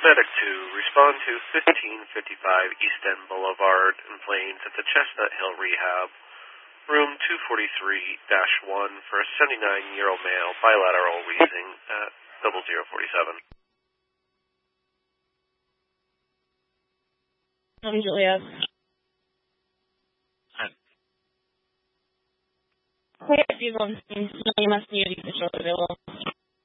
Medic 2, respond to 1555 East End Boulevard in Plains at the Chestnut Hill Rehab, room 243-1 for a 79-year-old male, bilateral wheezing at 0047. I'm Juliet. Clear if you want to. You must need to be available.